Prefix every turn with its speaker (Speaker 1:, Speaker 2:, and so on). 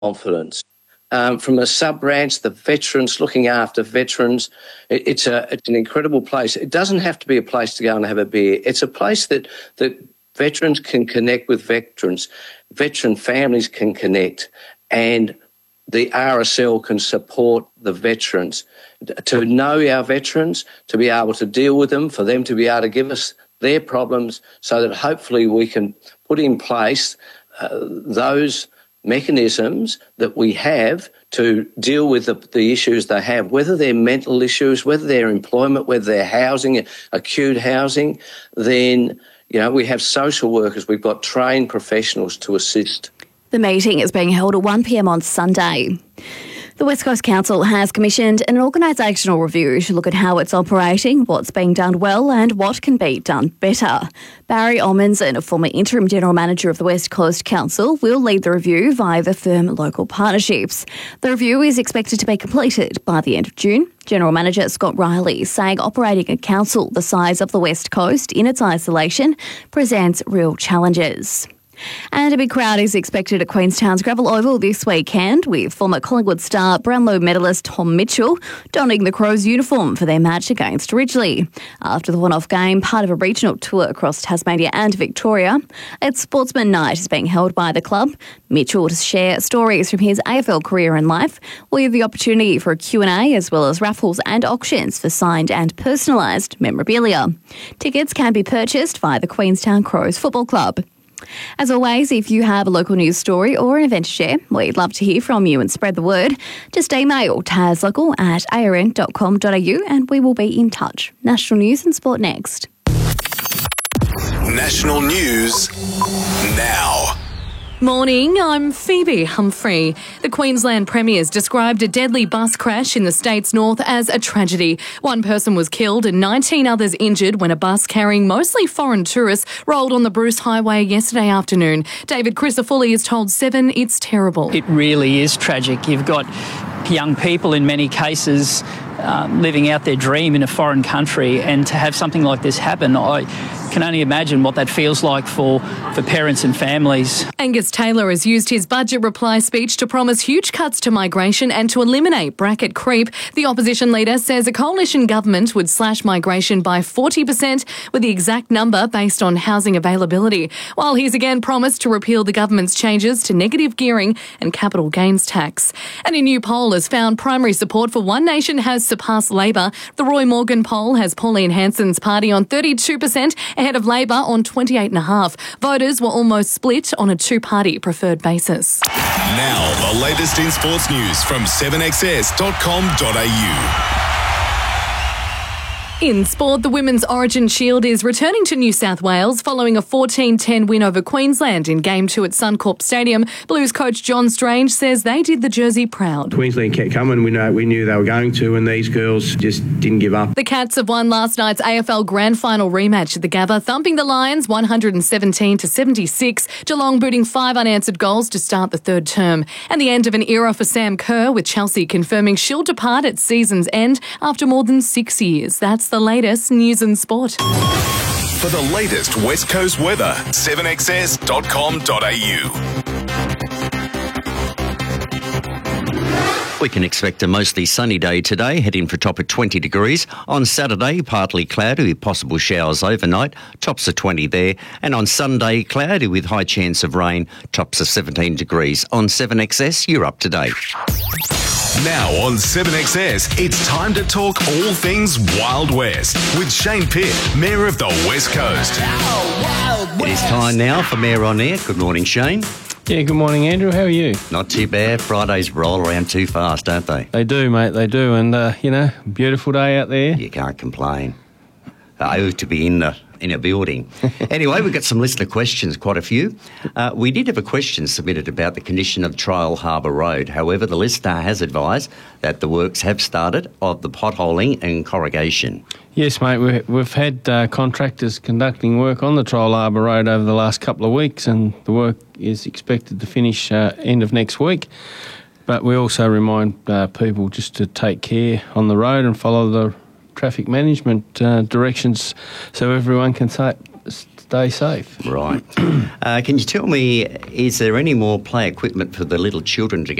Speaker 1: confidence. From a sub-branch, the veterans, looking after veterans, it's an incredible place. It doesn't have to be a place to go and have a beer. It's a place that veterans can connect with veterans, veteran families can connect, and the RSL can support the veterans. To know our veterans, to be able to deal with them, for them to be able to give us their problems so that hopefully we can put in place those mechanisms that we have to deal with the issues they have, whether they're mental issues, whether they're employment, whether they're housing, acute housing, then, we have social workers, we've got trained professionals to assist.
Speaker 2: The meeting is being held at 1 p.m. on Sunday. The West Coast Council has commissioned an organisational review to look at how it's operating, what's being done well and what can be done better. Barry Almonson, a former interim general manager of the West Coast Council, will lead the review via the firm Local Partnerships. The review is expected to be completed by the end of June. General Manager Scott Riley saying operating a council the size of the West Coast in its isolation presents real challenges. And a big crowd is expected at Queenstown's Gravel Oval this weekend, with former Collingwood star Brownlow medalist Tom Mitchell donning the Crows uniform for their match against Ridgely. After the one-off game, part of a regional tour across Tasmania and Victoria, its Sportsman Night is being held by the club. Mitchell to share stories from his AFL career and life, with the opportunity for a Q&A as well as raffles and auctions for signed and personalised memorabilia. Tickets can be purchased via the Queenstown Crows Football Club. As always, if you have a local news story or an event to share, we'd love to hear from you and spread the word. Just email taslocal@arn.com.au and we will be in touch. National News and Sport next.
Speaker 3: National News now.
Speaker 4: Morning, I'm Phoebe Humphrey. The Queensland Premier's described a deadly bus crash in the state's north as a tragedy. One person was killed and 19 others injured when a bus carrying mostly foreign tourists rolled on the Bruce Highway yesterday afternoon. David Crisafulli has told Seven it's terrible.
Speaker 5: It really is tragic. You've got young people in many cases living out their dream in a foreign country, and to have something like this happen, I can only imagine what that feels like for parents and families.
Speaker 4: Angus Taylor has used his budget reply speech to promise huge cuts to migration and to eliminate bracket creep. The opposition leader says a coalition government would slash migration by 40%, with the exact number based on housing availability, while he's again promised to repeal the government's changes to negative gearing and capital gains tax. And a new poll has found primary support for One Nation has surpassed Labor. The Roy Morgan poll has Pauline Hanson's party on 32%, ahead of Labor on 28.5%. Voters were almost split on a two-party preferred basis.
Speaker 3: Now, the latest in sports news from 7XS.com.au.
Speaker 4: In sport, the Women's Origin Shield is returning to New South Wales following a 14-10 win over Queensland in Game 2 at Suncorp Stadium. Blues coach John Strange says they did the Jersey proud.
Speaker 6: Queensland kept coming. We knew they were going to, and these girls just didn't give up.
Speaker 4: The Cats have won last night's AFL Grand Final rematch at the Gabba, thumping the Lions 117-76. Geelong booting 5 unanswered goals to start the third term. And the end of an era for Sam Kerr, with Chelsea confirming she'll depart at season's end after more than 6 years. That's the latest news and sport.
Speaker 3: For the latest West Coast weather, 7XS.com.au.
Speaker 7: We can expect a mostly sunny day today, heading for a top of 20 degrees. On Saturday, partly cloudy with possible showers overnight, tops of 20 there. And on Sunday, cloudy with high chance of rain, tops of 17 degrees. On 7XS, you're up to date.
Speaker 3: Now on 7XS, it's time to talk all things Wild West with Shane Pitt, Mayor of the West Coast.
Speaker 7: It is time now for Mayor on Air. Good morning, Shane.
Speaker 8: Yeah, good morning, Andrew. How are you?
Speaker 7: Not too bad. Fridays roll around too fast, don't they?
Speaker 8: They do, mate, they do. And, beautiful day out there.
Speaker 7: You can't complain. To be in a building. Anyway, we've got some listener questions, quite a few. We did have a question submitted about the condition of Trial Harbour Road. However, the listener has advised that the works have started of the potholing and corrugation.
Speaker 8: Yes, mate, we've had contractors conducting work on the Trial Harbour Road over the last couple of weeks, and the work is expected to finish end of next week. But we also remind people just to take care on the road and follow the traffic management directions so everyone can stay safe.
Speaker 7: Right. Can you tell me, is there any more play equipment for the little children to